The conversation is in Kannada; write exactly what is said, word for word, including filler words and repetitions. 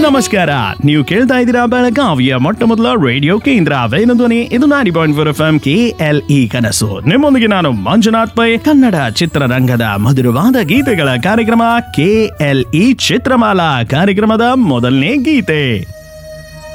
ನಮಸ್ಕಾರ. ನೀವು ಕೇಳ್ತಾ ಇದ್ದೀರಾ ಬೆಳಗಾವಿಯ ಮೊಟ್ಟ ಮೊದಲ ರೇಡಿಯೋ ಕೇಂದ್ರ ವೇಣುಧ್ವನಿ. ಇದು ninety point four F M K L E ಕನಸು. ನಿಮ್ಮೊಂದಿಗೆ ನಾನು ಮಂಜುನಾಥ್ ಪೈ. ಕನ್ನಡ ಚಿತ್ರರಂಗದ ಮಧುರವಾದ ಗೀತೆಗಳ ಕಾರ್ಯಕ್ರಮ ಕೆ ಎಲ್ ಇ ಚಿತ್ರಮಾಲಾ ಕಾರ್ಯಕ್ರಮದ ಮೊದಲನೇ ಗೀತೆ.